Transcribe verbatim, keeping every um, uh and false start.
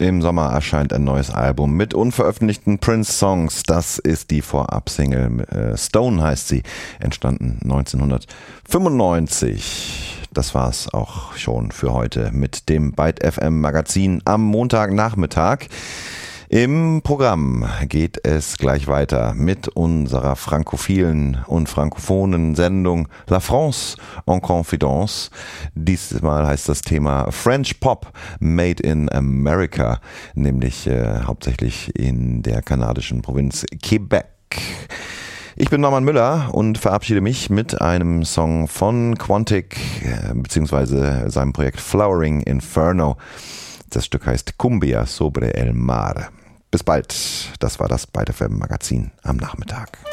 im Sommer erscheint ein neues Album mit unveröffentlichten Prince-Songs. Das ist die Vorab-Single. Äh, Stone heißt sie, entstanden neunzehnhundertfünfundneunzig. Das war's auch schon für heute mit dem Byte F M Magazin am Montagnachmittag. Im Programm geht es gleich weiter mit unserer frankophilen und frankophonen Sendung La France en Confidence. Diesmal heißt das Thema French Pop Made in America, nämlich äh, hauptsächlich in der kanadischen Provinz Quebec. Ich bin Norman Müller und verabschiede mich mit einem Song von Quantic äh, beziehungsweise seinem Projekt Flowering Inferno. Das Stück heißt Cumbia sobre el mar. Bis bald. Das war das Byte F M Magazin am Nachmittag.